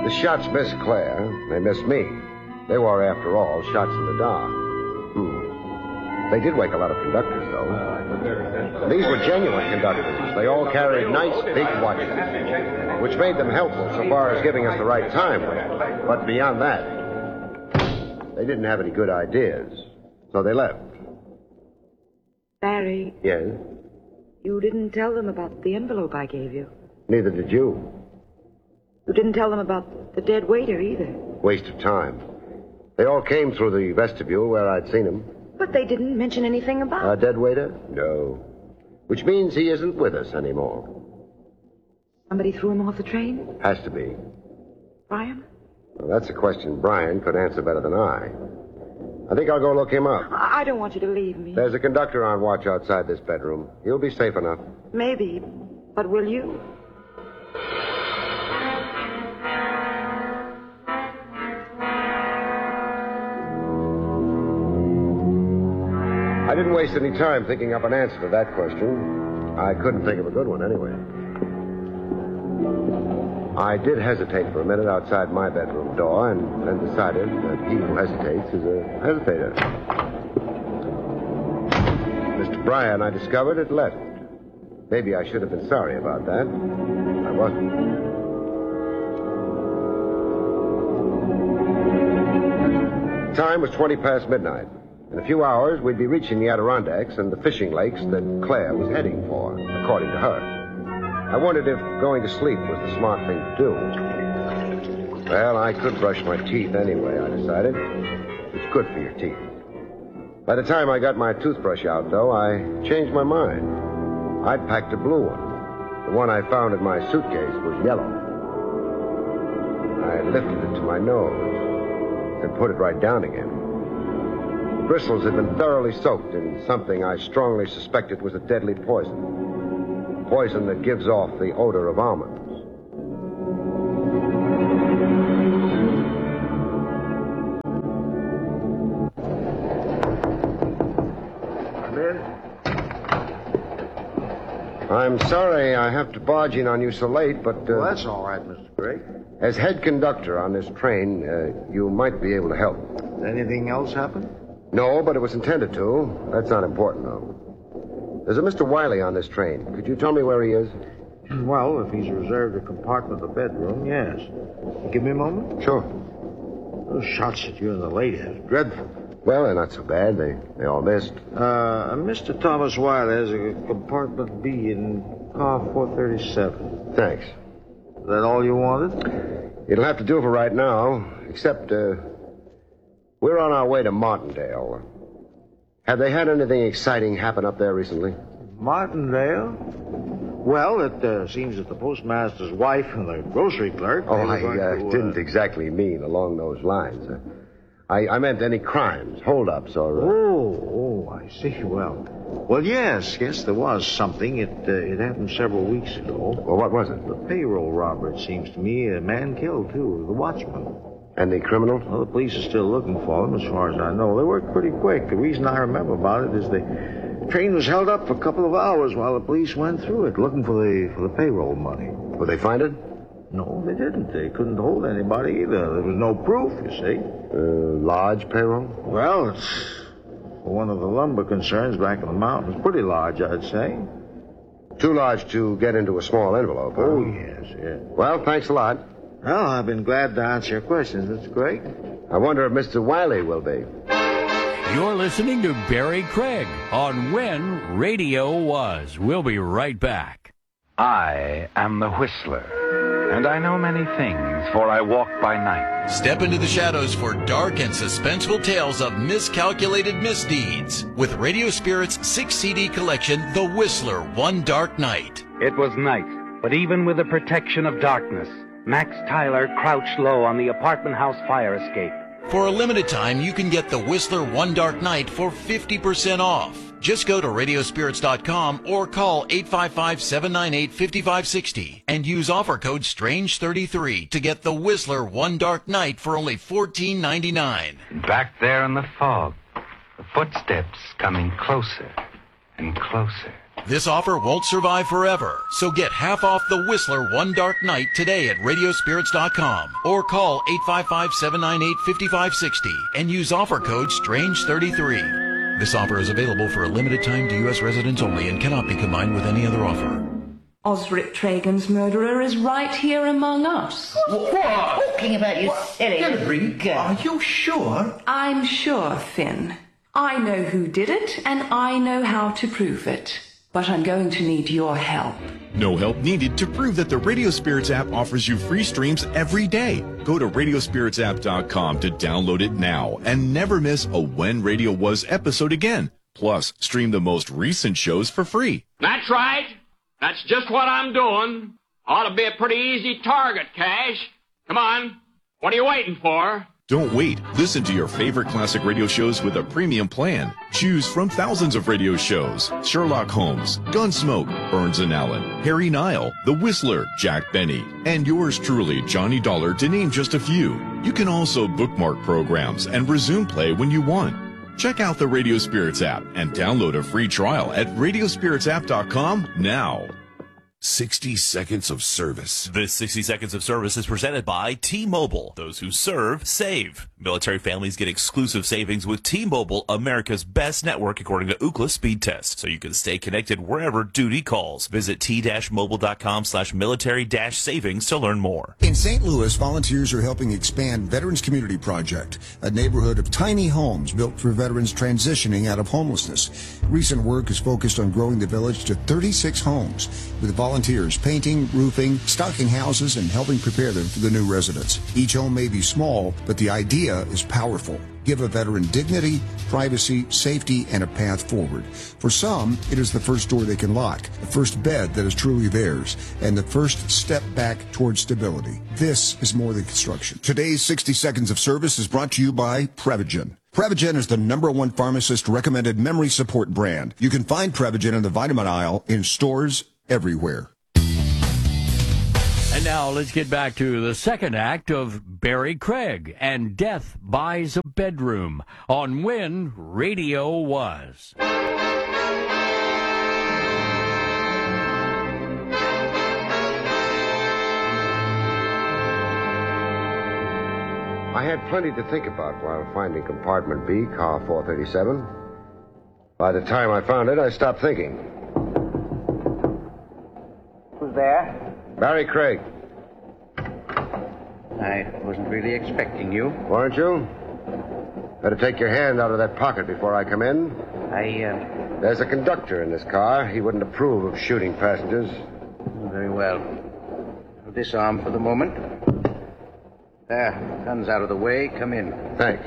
The shots missed Claire. They missed me. They were, after all, shots in the dark. They did wake a lot of conductors, though. These were genuine conductors. They all carried nice, big watches, which made them helpful so far as giving us the right time. But beyond that, they didn't have any good ideas. So they left. Barry. Yes? You didn't tell them about the envelope I gave you. Neither did you. You didn't tell them about the dead waiter either. Waste of time. They all came through the vestibule where I'd seen him. But they didn't mention anything about A dead waiter? No. Which means he isn't with us anymore. Somebody threw him off the train? Has to be. Brian? Well, that's a question Brian could answer better than I. I think I'll go look him up. I don't want you to leave me. There's a conductor on watch outside this bedroom. He'll be safe enough. Maybe. But will you? I didn't waste any time thinking up an answer to that question. I couldn't think of a good one anyway. I did hesitate for a minute outside my bedroom door and then decided that he who hesitates is a hesitator. Mr. Bryan, I discovered, had left. Maybe I should have been sorry about that. I wasn't. Time was 20 past midnight. In a few hours, we'd be reaching the Adirondacks and the fishing lakes that Claire was heading for, according to her. I wondered if going to sleep was the smart thing to do. Well, I could brush my teeth anyway, I decided. It's good for your teeth. By the time I got my toothbrush out, though, I changed my mind. I'd packed a blue one. The one I found in my suitcase was yellow. I lifted it to my nose and put it right down again. Bristles had been thoroughly soaked in something I strongly suspected was a deadly poison. Poison that gives off the odor of almonds. Come in. I'm sorry I have to barge in on you so late, but... Well, that's all right, Mr. Gregg. As head conductor on this train, you might be able to help. Anything else happen? No, but it was intended to. That's not important, though. There's a Mr. Wiley on this train. Could you tell me where he is? Well, if he's reserved a compartment of the bedroom, yes. Give me a moment. Sure. Those shots at you in the lady is dreadful. Well, they're not so bad. They all missed. Mr. Thomas Wiley has a compartment B in car 437. Thanks. Is that all you wanted? It'll have to do for right now, except, we're on our way to Martindale. Have they had anything exciting happen up there recently? Martindale? Well, it seems that the postmaster's wife and the grocery clerk... I didn't exactly mean along those lines. I meant any crimes, holdups, or... Oh, I see. Well, yes, there was something. It happened several weeks ago. Well, what was it? The payroll robber, it seems to me. A man killed, too, the watchman. And the criminal? Well, the police are still looking for them, as far as I know. They worked pretty quick. The reason I remember about it is the train was held up for a couple of hours while the police went through it, looking for the payroll money. Will they find it? No, they didn't. They couldn't hold anybody either. There was no proof, you see. Large payroll? Well, it's one of the lumber concerns back in the mountains. Pretty large, I'd say. Too large to get into a small envelope, huh? Oh, yes. Well, thanks a lot. Well, I've been glad to answer your questions. That's great. I wonder if Mr. Wiley will be. You're listening to Barry Craig on When Radio Was. We'll be right back. I am the Whistler, and I know many things, for I walk by night. Step into the shadows for dark and suspenseful tales of miscalculated misdeeds with Radio Spirit's 6-CD collection, The Whistler, One Dark Night. It was night, but even with the protection of darkness, Max Tyler crouched low on the apartment house fire escape. For a limited time, you can get The Whistler, One Dark Night for 50% off. Just go to radiospirits.com or call 855-798-5560 and use offer code STRANGE33 to get The Whistler, One Dark Night for only $14.99. Back there in the fog, the footsteps coming closer and closer. This offer won't survive forever, so get half off the Whistler One Dark Night today at radiospirits.com or call 855-798-5560 and use offer code STRANGE33. This offer is available for a limited time to U.S. residents only and cannot be combined with any other offer. Osric Tragan's murderer is right here among us. What? Talking about you silly girl. Are you sure? I'm sure, Finn. I know who did it, and I know how to prove it. But I'm going to need your help. No help needed to prove that the Radio Spirits app offers you free streams every day. Go to radiospiritsapp.com to download it now and never miss a When Radio Was episode again. Plus, stream the most recent shows for free. That's right. That's just what I'm doing. Ought to be a pretty easy target, Cash. Come on. What are you waiting for? Don't wait. Listen to your favorite classic radio shows with a premium plan. Choose from thousands of radio shows. Sherlock Holmes, Gunsmoke, Burns and Allen, Harry Nile, The Whistler, Jack Benny, and yours truly, Johnny Dollar, to name just a few. You can also bookmark programs and resume play when you want. Check out the Radio Spirits app and download a free trial at radiospiritsapp.com now. 60 seconds of service. This 60 seconds of service is presented by T-Mobile. Those who serve, save. Military families get exclusive savings with T-Mobile, America's best network according to Ookla speed test, so you can stay connected wherever duty calls. Visit t-mobile.com/military-savings to learn more. In St. Louis, volunteers are helping expand Veterans Community Project, a neighborhood of tiny homes built for veterans transitioning out of homelessness. Recent work is focused on growing the village to 36 homes, with volunteers painting, roofing, stocking houses, and helping prepare them for the new residents. Each home may be small, but the idea is powerful. Give a veteran dignity, privacy, safety, and a path forward. For some, it is the first door they can lock, the first bed that is truly theirs, and the first step back towards stability. This is more than construction. Today's 60 seconds of service is brought to you by Prevagen. Prevagen is the #1 pharmacist-recommended memory support brand. You can find Prevagen in the vitamin aisle in stores everywhere. And now let's get back to the second act of Barry Craig and Death Buys a Bedroom on When Radio Was. I had plenty to think about while finding compartment B, car 437. By the time I found it, I stopped thinking. Who's there? Barry Craig. I wasn't really expecting you. Weren't you? Better take your hand out of that pocket before I come in. There's a conductor in this car. He wouldn't approve of shooting passengers. Very well. I'll disarm for the moment. There, gun's out of the way. Come in. Thanks.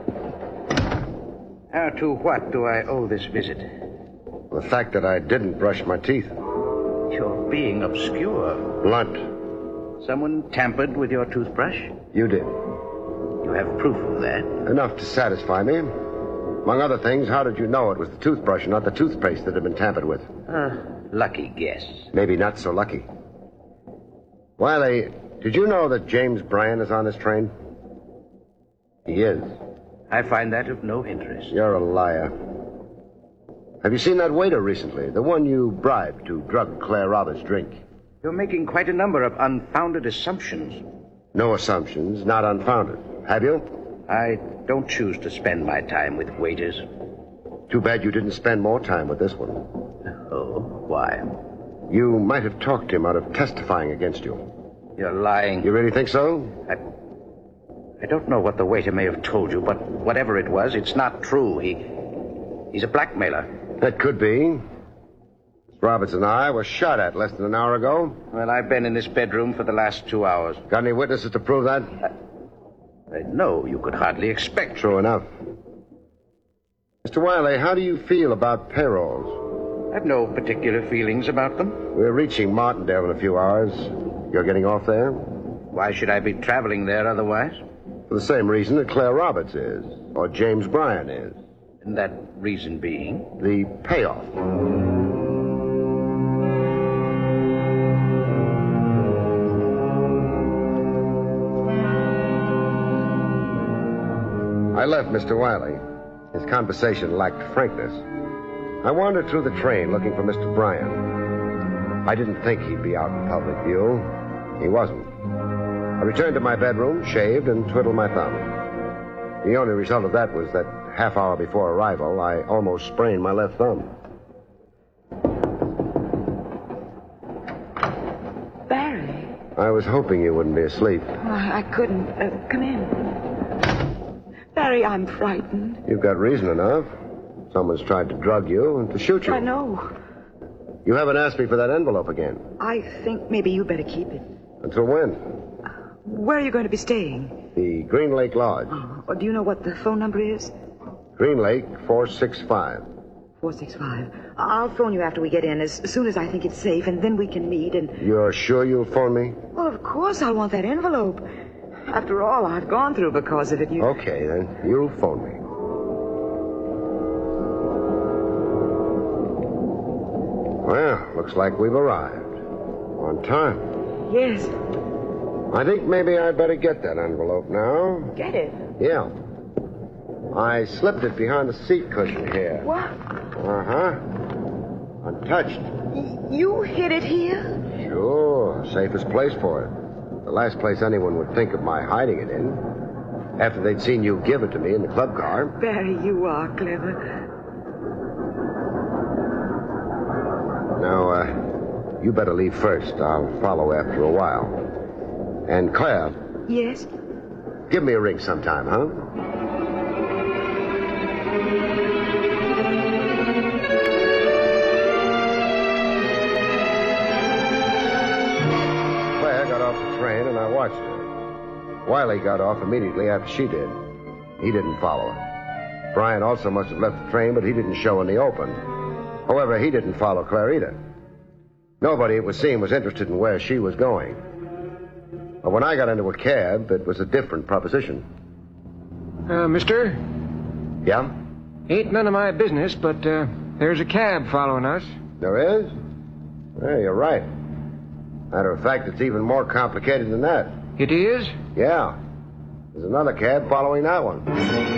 How to what do I owe this visit? The fact that I didn't brush my teeth. You're being obscure. Blunt. Someone tampered with your toothbrush? You did. You have proof of that? Enough to satisfy me. Among other things, how did you know it was the toothbrush and not the toothpaste that had been tampered with? Lucky guess. Maybe not so lucky. Wiley, did you know that James Bryan is on this train? He is. I find that of no interest. You're a liar. Have you seen that waiter recently? The one you bribed to drug Claire Roberts' drink? You're making quite a number of unfounded assumptions. No assumptions, not unfounded. Have you? I don't choose to spend my time with waiters. Too bad you didn't spend more time with this one. Oh, why? You might have talked him out of testifying against you. You're lying. You really think so? I don't know what the waiter may have told you, but whatever it was, it's not true. He's a blackmailer. That could be. Roberts and I were shot at less than an hour ago. Well, I've been in this bedroom for the last 2 hours. Got any witnesses to prove that? No, you could hardly expect. True enough. Mr. Wiley, how do you feel about payrolls? I've no particular feelings about them. We're reaching Martindale in a few hours. You're getting off there? Why should I be traveling there otherwise? For the same reason that Claire Roberts is, or James Bryan is. And that reason being? The payoff. I left Mr. Wiley. His conversation lacked frankness. I wandered through the train looking for Mr. Bryan. I didn't think he'd be out in public view. He wasn't. I returned to my bedroom, shaved, and twiddled my thumb. The only result of that was that half hour before arrival, I almost sprained my left thumb. Barry. I was hoping you wouldn't be asleep. Oh, I couldn't. Come in. Barry, I'm frightened. You've got reason enough. Someone's tried to drug you and to shoot you. I know. You haven't asked me for that envelope again. I think maybe you better keep it. Until when? Where are you going to be staying? The Green Lake Lodge. Oh, do you know what the phone number is? Green Lake 465. 465. I'll phone you after we get in, as soon as I think it's safe, and then we can meet and... You're sure you'll phone me? Well, of course I'll want that envelope. After all I've gone through because of it, you... Okay, then. You'll phone me. Well, looks like we've arrived. On time. Yes. I think maybe I'd better get that envelope now. Get it? Yeah. I slipped it behind the seat cushion here. What? Uh-huh. Untouched. You hid it here? Sure. Safest place for it. The last place anyone would think of my hiding it in. After they'd seen you give it to me in the club car. Barry, you are clever. Now, you better leave first. I'll follow after a while. And Claire. Yes? Give me a ring sometime, huh? Claire got off the train and I watched her. Wiley got off immediately after she did. He didn't follow her. Brian also must have left the train, but he didn't show in the open. However, he didn't follow Claire either. Nobody, it would seem, was interested in where she was going. But when I got into a cab, it was a different proposition. Mister? Yeah? Ain't none of my business, but there's a cab following us. There is? Yeah, you're right. Matter of fact, it's even more complicated than that. It is? Yeah. There's another cab following that one.